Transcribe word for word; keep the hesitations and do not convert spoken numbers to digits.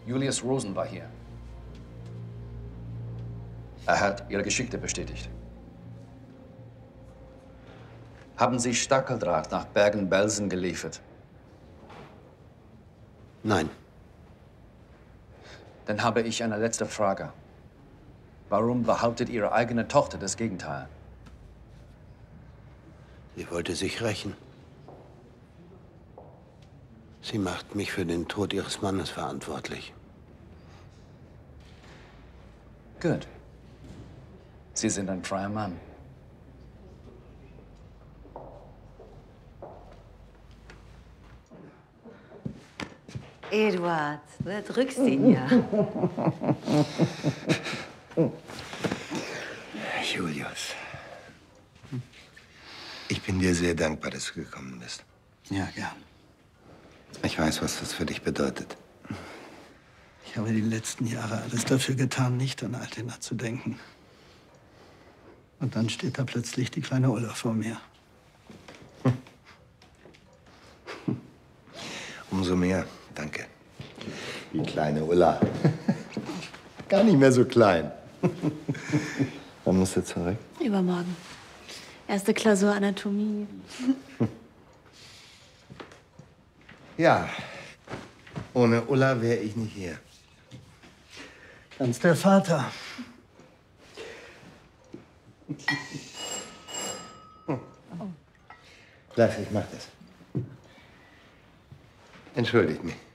Julius Rosen war hier. Er hat Ihre Geschichte bestätigt. Haben Sie Stacheldraht nach Bergen-Belsen geliefert? Nein. Dann habe ich eine letzte Frage. Warum behauptet Ihre eigene Tochter das Gegenteil? Sie wollte sich rächen. Sie macht mich für den Tod ihres Mannes verantwortlich. Gut. Sie sind ein freier Mann. Eduard, du drückst ihn ja. Julius, ich bin dir sehr dankbar, dass du gekommen bist. Ja, gern. Ich weiß, was das für dich bedeutet. Ich habe die letzten Jahre alles dafür getan, nicht an Altena zu denken. Und dann steht da plötzlich die kleine Ulla vor mir. Umso mehr, danke. Die kleine Ulla. Gar nicht mehr so klein. Wann musst du zurück? Übermorgen. Erste Klausur Anatomie. Ja, ohne Ulla wäre ich nicht hier. Ganz der Vater. Lass, ich mach das. Entschuldigt mich.